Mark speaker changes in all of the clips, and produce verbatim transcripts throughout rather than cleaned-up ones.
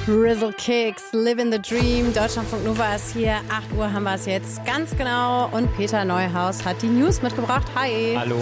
Speaker 1: Rizzle Kicks, Living the Dream. Deutschlandfunk Nova ist hier. acht Uhr haben wir es jetzt ganz genau. Und Peter Neuhaus hat die News mitgebracht. Hi.
Speaker 2: Hallo.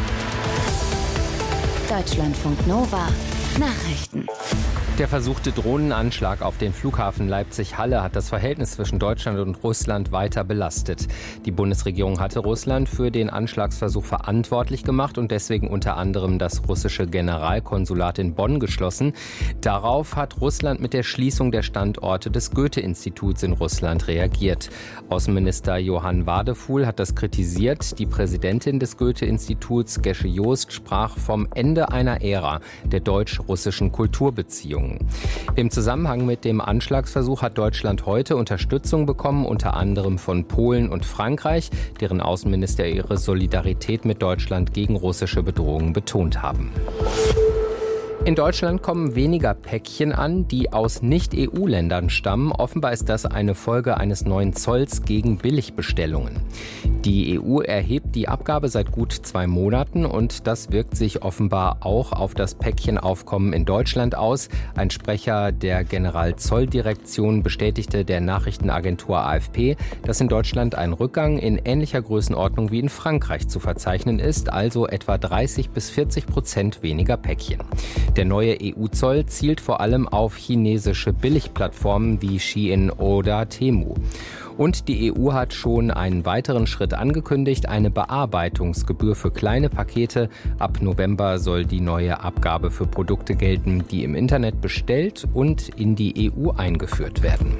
Speaker 3: Deutschlandfunk Nova. Nachrichten.
Speaker 2: Der versuchte Drohnenanschlag auf den Flughafen Leipzig-Halle hat das Verhältnis zwischen Deutschland und Russland weiter belastet. Die Bundesregierung hatte Russland für den Anschlagsversuch verantwortlich gemacht und deswegen unter anderem das russische Generalkonsulat in Bonn geschlossen. Darauf hat Russland mit der Schließung der Standorte des Goethe-Instituts in Russland reagiert. Außenminister Johann Wadefuhl hat das kritisiert. Die Präsidentin des Goethe-Instituts, Gesche Joost, sprach vom Ende einer Ära der deutsch-russischen Kulturbeziehungen. Im Zusammenhang mit dem Anschlagsversuch hat Deutschland heute Unterstützung bekommen, unter anderem von Polen und Frankreich, deren Außenminister ihre Solidarität mit Deutschland gegen russische Bedrohungen betont haben. In Deutschland kommen weniger Päckchen an, die aus Nicht-E U-Ländern stammen. Offenbar ist das eine Folge eines neuen Zolls gegen Billigbestellungen. Die E U erhebt die Abgabe seit gut zwei Monaten und das wirkt sich offenbar auch auf das Päckchenaufkommen in Deutschland aus. Ein Sprecher der Generalzolldirektion bestätigte der Nachrichtenagentur A F P, dass in Deutschland ein Rückgang in ähnlicher Größenordnung wie in Frankreich zu verzeichnen ist, also etwa dreißig bis vierzig Prozent weniger Päckchen. Der neue E U-Zoll zielt vor allem auf chinesische Billigplattformen wie Shein oder Temu. Und die E U hat schon einen weiteren Schritt angekündigt, eine Bearbeitungsgebühr für kleine Pakete. Ab November soll die neue Abgabe für Produkte gelten, die im Internet bestellt und in die E U eingeführt werden.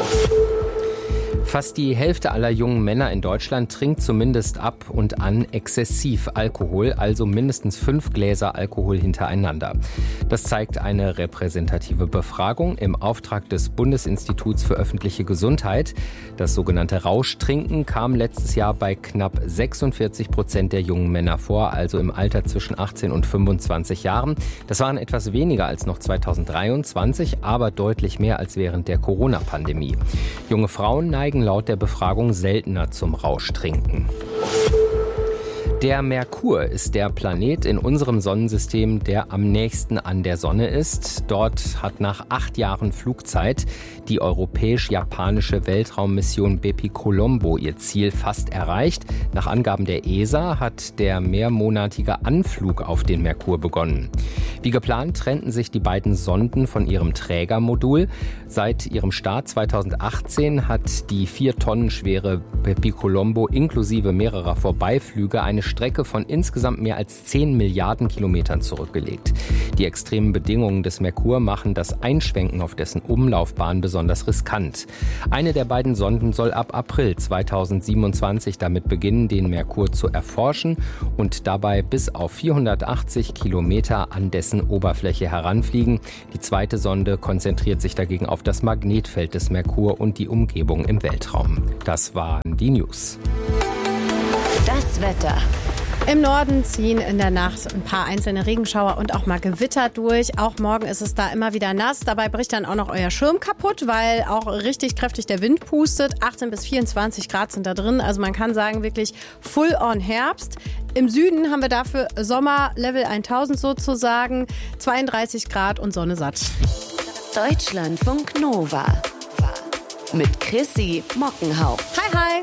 Speaker 2: Fast die Hälfte aller jungen Männer in Deutschland trinkt zumindest ab und an exzessiv Alkohol, also mindestens fünf Gläser Alkohol hintereinander. Das zeigt eine repräsentative Befragung im Auftrag des Bundesinstituts für öffentliche Gesundheit. Das sogenannte Rauschtrinken kam letztes Jahr bei knapp sechsundvierzig Prozent der jungen Männer vor, also im Alter zwischen achtzehn und fünfundzwanzig Jahren. Das waren etwas weniger als noch zweitausenddreiundzwanzig, aber deutlich mehr als während der Corona-Pandemie. Junge Frauen neigen laut der Befragung seltener zum Rauschtrinken. Der Merkur ist der Planet in unserem Sonnensystem, der am nächsten an der Sonne ist. Dort hat nach acht Jahren Flugzeit die europäisch-japanische Weltraummission Bepicolombo ihr Ziel fast erreicht. Nach Angaben der E S A hat der mehrmonatige Anflug auf den Merkur begonnen. Wie geplant trennten sich die beiden Sonden von ihrem Trägermodul. Seit ihrem Start zweitausendachtzehn hat die vier Tonnen schwere Bepicolombo inklusive mehrerer Vorbeiflüge eine Strecke von insgesamt mehr als zehn Milliarden Kilometern zurückgelegt. Die extremen Bedingungen des Merkur machen das Einschwenken auf dessen Umlaufbahn besonders riskant. Eine der beiden Sonden soll ab April zweitausendsiebenundzwanzig damit beginnen, den Merkur zu erforschen und dabei bis auf vierhundertachtzig Kilometer an dessen Oberfläche heranfliegen. Die zweite Sonde konzentriert sich dagegen auf das Magnetfeld des Merkur und die Umgebung im Weltraum. Das waren die News.
Speaker 3: Das Wetter.
Speaker 1: Im Norden ziehen in der Nacht ein paar einzelne Regenschauer und auch mal Gewitter durch. Auch morgen ist es da immer wieder nass. Dabei bricht dann auch noch euer Schirm kaputt, weil auch richtig kräftig der Wind pustet. achtzehn bis vierundzwanzig Grad sind da drin. Also man kann sagen, wirklich full on Herbst. Im Süden haben wir dafür Sommer Level tausend sozusagen. zweiunddreißig Grad und Sonne satt.
Speaker 3: Deutschlandfunk Nova. Mit Chrissy Mockenhaupt.
Speaker 1: Hi, hi.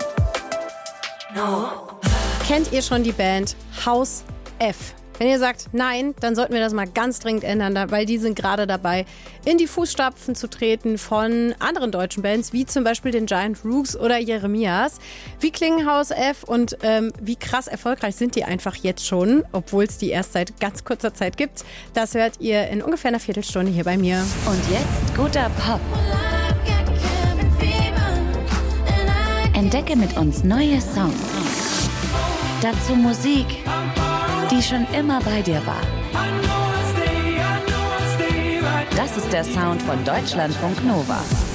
Speaker 3: No.
Speaker 1: Kennt ihr schon die Band Haus F? Wenn ihr sagt nein, dann sollten wir das mal ganz dringend ändern, weil die sind gerade dabei, in die Fußstapfen zu treten von anderen deutschen Bands, wie zum Beispiel den Giant Rooks oder Jeremias. Wie klingen Haus F und ähm, wie krass erfolgreich sind die einfach jetzt schon, obwohl es die erst seit ganz kurzer Zeit gibt? Das hört ihr in ungefähr einer Viertelstunde hier bei mir.
Speaker 3: Und jetzt guter Pop. Entdecke mit uns neue Songs. Dazu Musik, die schon immer bei dir war. Das ist der Sound von Deutschlandfunk Nova.